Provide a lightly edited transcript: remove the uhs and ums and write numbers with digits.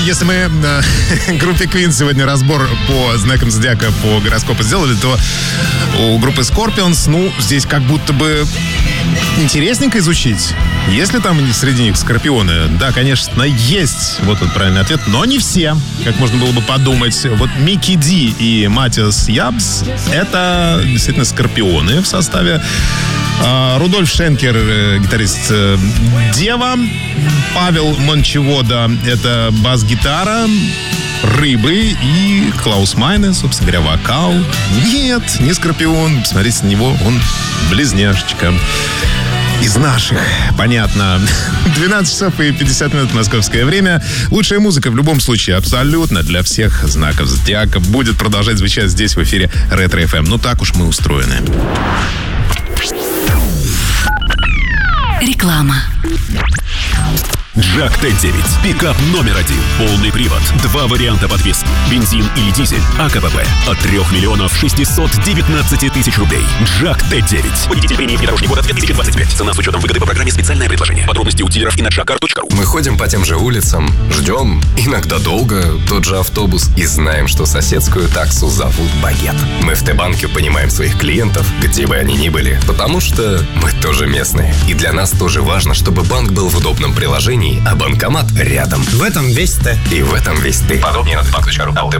Если мы группе Queen сегодня разбор по знакам зодиака, по гороскопу сделали, то у группы Scorpions, здесь как будто бы интересненько изучить. Есть ли там среди них скорпионы? Да, конечно, есть. Вот тут правильный ответ. Но не все, как можно было бы подумать. Вот Микки Ди и Матиас Ябс — это действительно скорпионы в составе. Рудольф Шенкер, гитарист Дева. Павел Мончевода — это бас-гитара, Рыбы. И Клаус Майне, собственно говоря, вокал. Нет, не скорпион. Посмотрите на него, он близняшечка. Из наших, понятно. 12 часов и 50 минут московское время. Лучшая музыка в любом случае абсолютно для всех знаков зодиака будет продолжать звучать здесь в эфире Ретро ФМ. Так уж мы устроены. Реклама. Джак Т9. Пикап номер 1. Полный привод. 2 варианта подвески. Бензин или дизель. АКПП. От 3 миллионов 619 тысяч рублей. Джак Т9. Водитель премии «Внедорожник года» 2025. Цена с учетом выгоды по программе «Специальное предложение». Подробности у дилеров и на jakar.ru. Мы ходим по тем же улицам, ждем, иногда долго, тот же автобус, и знаем, что соседскую таксу зовут Багет. Мы в Т-банке понимаем своих клиентов, где бы они ни были, потому что мы тоже местные. И для нас тоже важно, чтобы банк был в удобном приложении, а банкомат рядом. В этом весь Т. И в этом весь ты. Подробнее на tbank.ru.